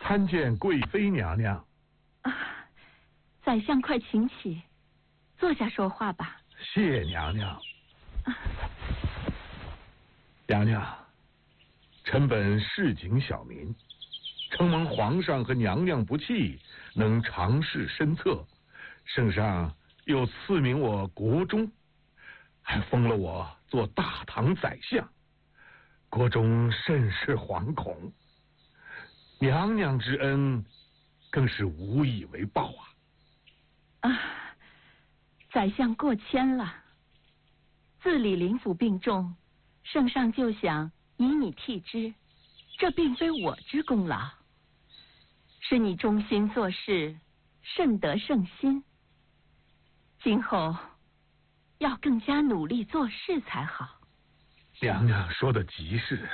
参见贵妃娘娘。 啊，宰相快请起，坐下说话吧。 谢娘娘。娘娘，臣本市井小民，承蒙皇上和娘娘不弃，能长侍身侧，圣上又赐名我国中，还封了我做大唐宰相，国中甚是惶恐。娘娘之恩，更是无以为报啊！ 啊，宰相过谦了。自李林甫病重，圣上就想以你替之，这并非我之功劳，是你忠心做事，甚得圣心。今后要更加努力做事才好。 娘娘说的极是。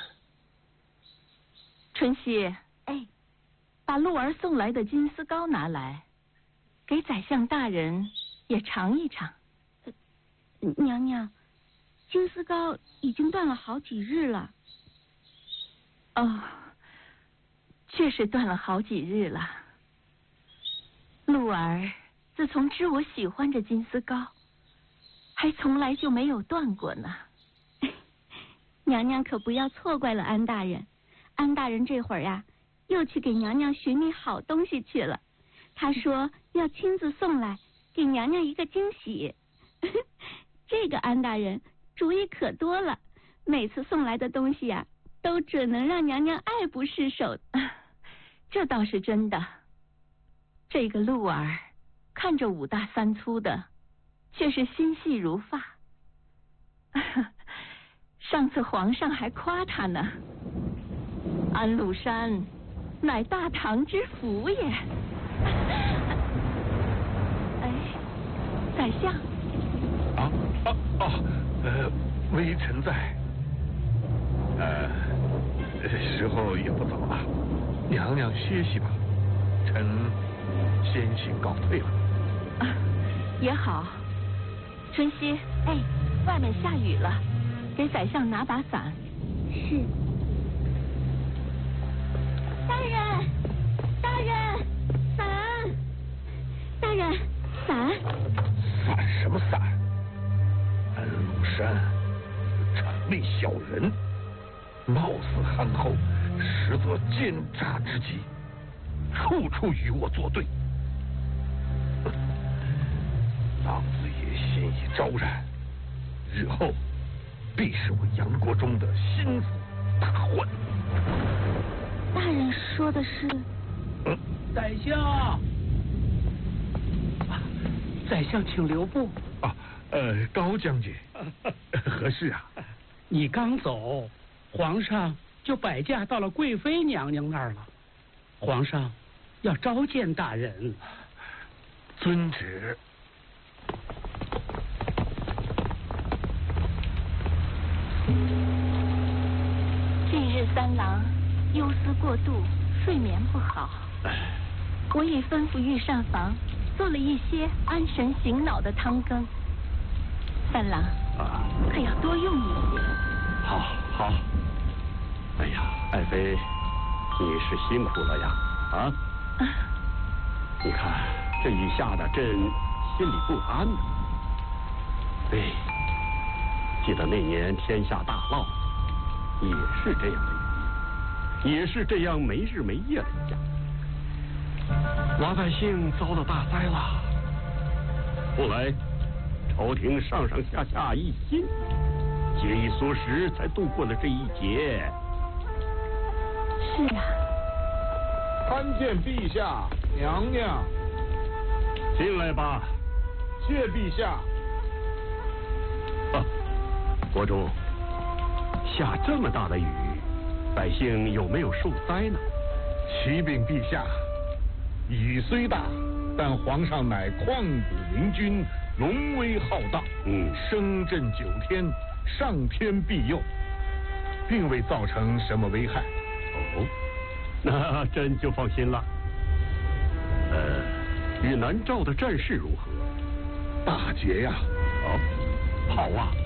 春熙，哎，把鹿儿送来的金丝糕拿来，给宰相大人也尝一尝。 娘娘，金丝糕已经断了好几日了。 哦，确实断了好几日了。鹿儿自从知我喜欢这金丝糕，还从来就没有断过呢。 娘娘可不要错怪了安大人，安大人这会儿呀，又去给娘娘寻觅好东西去了。他说要亲自送来，给娘娘一个惊喜。这个安大人主意可多了，每次送来的东西呀，都准能让娘娘爱不释手。 这倒是真的。这个鹿儿看着五大三粗的，却是心细如发。上次皇上还夸他呢，安禄山乃大唐之福也。哎，宰相。 微臣在。时候也不早了，娘娘歇息吧，臣先行告退了。 也好。春熙，哎，外面下雨了，给宰相拿把伞。 是。大人，大人，伞！大人，伞！ 伞什么伞？安禄山谄媚小人，貌似憨厚，实则奸诈之极，处处与我作对。老子也心已昭然，日后必是我杨国忠的心腹大患。 大人说的是？ 宰相，宰相请留步。 高将军，何事啊？ 你刚走，皇上就摆驾到了贵妃娘娘那儿了。皇上要召见大人。 遵旨。 近日三郎忧思过度，睡眠不好，我已吩咐御膳房做了一些安神醒脑的汤羹。三郎，可要多用一些。 好。哎呀，爱妃，你是辛苦了呀！你看这雨下的，朕心里不安呢。对，记得那年天下大涝，也是这样的雨，也是这样没日没夜的下，老百姓遭了大灾了。后来朝廷上上下下一心，节衣缩食，才度过了这一劫。 是啊。 参见陛下、娘娘。 进来吧。 谢陛下。 国忠，下这么大的雨，百姓有没有受灾呢？ 启禀陛下，雨虽大，但皇上乃旷古明君，龙威浩荡，声震9天，上天庇佑，并未造成什么危害。 那朕就放心了。与南诏的战事如何？ 大捷呀！ 好啊。